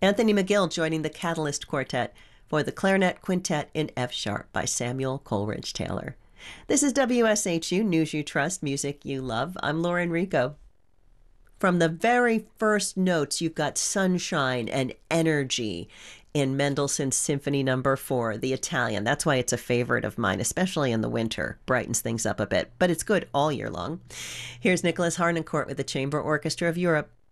Anthony McGill joining the Catalyst Quartet for the Clarinet Quintet in F sharp by Samuel Coleridge Taylor. This is WSHU News You Trust, Music You Love. I'm Lauren Rico. From the very first notes, you've got sunshine and energy in Mendelssohn's Symphony No. 4, the Italian. That's why it's a favorite of mine, especially in the winter. Brightens things up a bit, but it's good all year long. Here's Nicholas Harnoncourt with the Chamber Orchestra of Europe.